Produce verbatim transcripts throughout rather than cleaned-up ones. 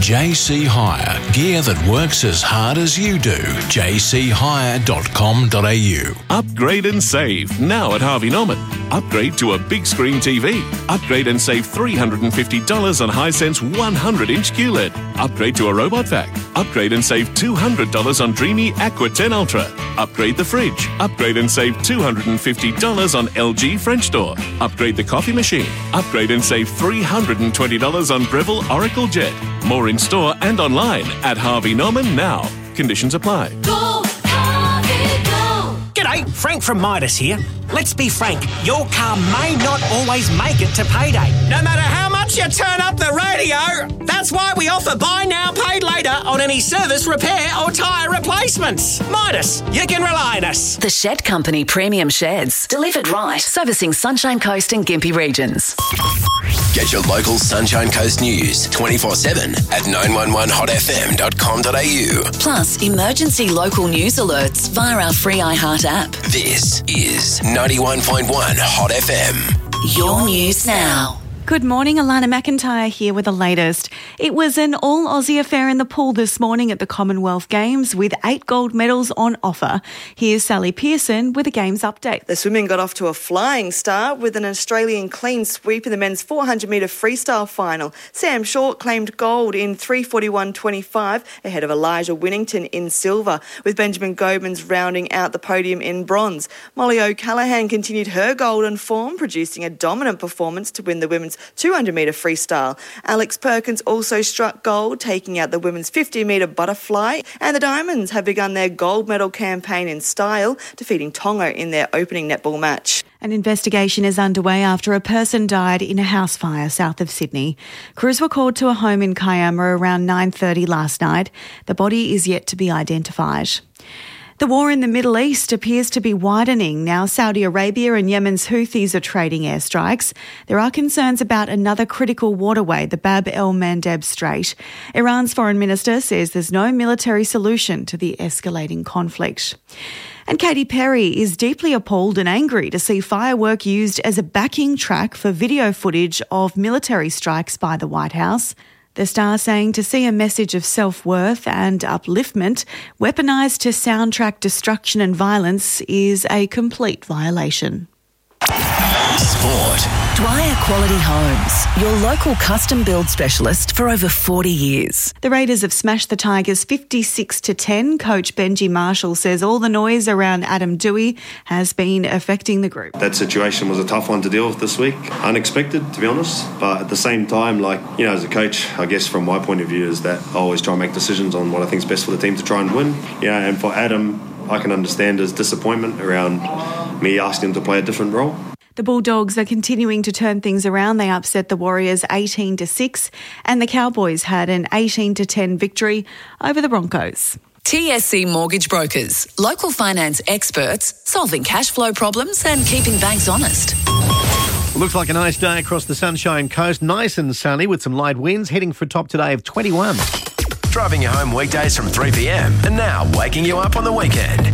J C Hire. Gear that works as hard as you do. j c hire dot com dot a u. Upgrade and save now at Harvey Norman. Upgrade to a big screen T V. Upgrade and save three hundred fifty dollars on Hisense one hundred inch Q L E D. Upgrade to a robot vac. Upgrade and save two hundred dollars on Dreamy Aqua ten Ultra. Upgrade the fridge. Upgrade and save two hundred fifty dollars on L G French door. Upgrade the coffee machine. Upgrade and save three hundred twenty dollars on Breville Oracle Jet. More in store and online at Harvey Norman now. Conditions apply. Go, Harvey, go! G'day, Frank from Midas here. Let's be frank, your car may not always make it to payday. No matter how much you turn up the radio, that's why we offer buy now, paid later on any service, repair or tyre replacements. Midas, you can rely on us. The Shed Company Premium Sheds. Delivered right. Servicing Sunshine Coast and Gympie regions. Get your local Sunshine Coast news twenty-four seven at nine one one hot f m dot com dot a u. Plus, emergency local news alerts via our free iHeart app. This is ninety-one point one Hot F M. Your news now. Good morning, Alana McIntyre here with the latest. It was an all-Aussie affair in the pool this morning at the Commonwealth Games with eight gold medals on offer. Here's Sally Pearson with a Games update. The swimming got off to a flying start with an Australian clean sweep in the men's four hundred metre freestyle final. Sam Short claimed gold in three forty-one twenty-five ahead of Elijah Winnington in silver, with Benjamin Gobins rounding out the podium in bronze. Molly O'Callaghan continued her golden form, producing a dominant performance to win the women's two hundred metre freestyle. Alex Perkins also struck gold, taking out the women's fifty metre butterfly, and the Diamonds have begun their gold medal campaign in style, defeating Tonga in their opening netball match. An investigation is underway after a person died in a house fire south of Sydney. Crews were called to a home in Kiama around nine thirty last night. The body is yet to be identified. The war in the Middle East appears to be widening. Now Saudi Arabia and Yemen's Houthis are trading airstrikes. There are concerns about another critical waterway, the Bab el-Mandeb Strait. Iran's foreign minister says there's no military solution to the escalating conflict. And Katy Perry is deeply appalled and angry to see firework used as a backing track for video footage of military strikes by the White House. The star saying to see a message of self-worth and upliftment weaponised to soundtrack destruction and violence is a complete violation. Sport. Dwyer Quality Homes, your local custom build specialist for over forty years. The Raiders have smashed the Tigers fifty-six to ten. Coach Benji Marshall says all the noise around Adam Dewey has been affecting the group. That situation was a tough one to deal with this week. Unexpected, to be honest. But at the same time, like, you know, as a coach, I guess from my point of view is that I always try and make decisions on what I think is best for the team to try and win. You know, and for Adam, I can understand his disappointment around me asking him to play a different role. The Bulldogs are continuing to turn things around. They upset the Warriors eighteen to six and the Cowboys had an eighteen to ten victory over the Broncos. T S C Mortgage Brokers, local finance experts, solving cash flow problems and keeping banks honest. Looks like a nice day across the Sunshine Coast. Nice and sunny with some light winds, heading for a top today of twenty-one. Driving you home weekdays from three p m and now waking you up on the weekend.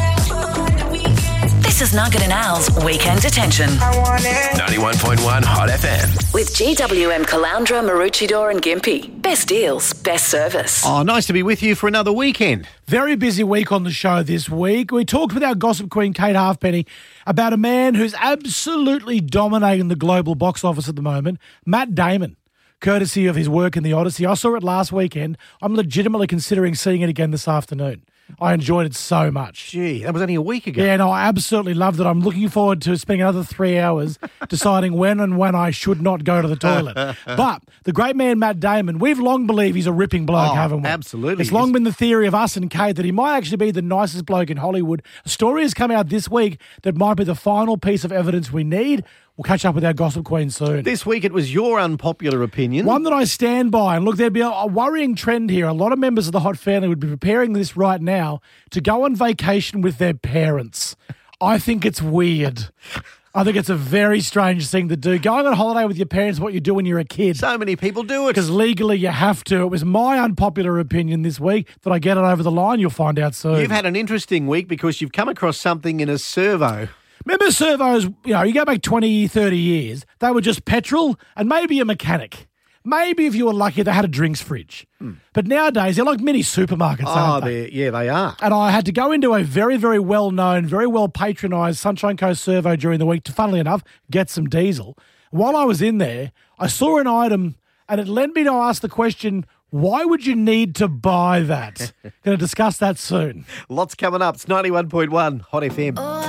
This is Nugget and Al's Weekend Detention. ninety-one point one Hot F M. With G W M Caloundra, Maroochydore and Gympie. Best deals, best service. Oh, nice to be with you for another weekend. Very busy week on the show this week. We talked with our gossip queen, Kate Halfpenny, about a man who's absolutely dominating the global box office at the moment, Matt Damon, courtesy of his work in The Odyssey. I saw it last weekend. I'm legitimately considering seeing it again this afternoon. I enjoyed it so much. Gee, that was only a week ago. Yeah, no, I absolutely loved it. I'm looking forward to spending another three hours deciding when and when I should not go to the toilet. But the great man, Matt Damon, we've long believed he's a ripping bloke, oh, haven't we? Absolutely. It's long been the theory of us and Kate that he might actually be the nicest bloke in Hollywood. A story has come out this week that might be the final piece of evidence we need. We'll catch up with our gossip queen soon. This week it was your unpopular opinion. One that I stand by. And look, there'd be a, a worrying trend here. A lot of members of the Hot family would be preparing this right now to go on vacation with their parents. I think it's weird. I think it's a very strange thing to do. Going on holiday with your parents is what you do when you're a kid. So many people do it. Because legally you have to. It was my unpopular opinion this week. That I get it over the line? You'll find out soon. You've had an interesting week because you've come across something in a servo. Remember servos, you know, you go back twenty, thirty years, they were just petrol and maybe a mechanic. Maybe if you were lucky, they had a drinks fridge. Mm. But nowadays, they're like mini supermarkets, Oh, aren't they? yeah, they are. And I had to go into a very, very well-known, very well-patronised Sunshine Coast servo during the week to, funnily enough, get some diesel. While I was in there, I saw an item and it led me to ask the question, why would you need to buy that? Going to discuss that soon. Lots coming up. It's ninety-one point one Hot F M. Oh,